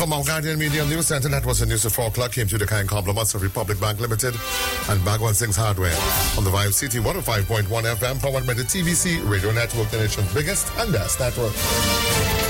From our Guardian Media News Center, that was the news at 4 o'clock, came to the kind compliments of Republic Bank Limited and Bhagwan Singh's Hardware on the Vibe City 105.1 FM, powered by the TVC Radio Network, the nation's biggest and best network.